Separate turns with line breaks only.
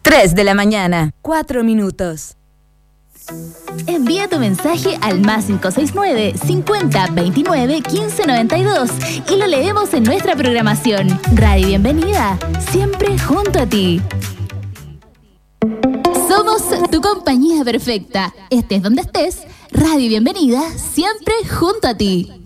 3 de la mañana, 4 minutos.
Envía tu mensaje al +569 50 29 15 92 y lo leemos en nuestra programación. Radio Bienvenida, siempre junto a ti. Somos tu compañía perfecta. Estés donde estés, Radio Bienvenida, siempre junto a ti.